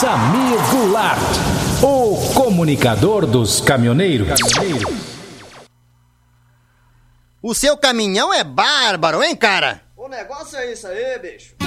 Samir Goulart, o comunicador dos caminhoneiros. O seu caminhão é bárbaro, hein, cara? O negócio é isso aí, bicho.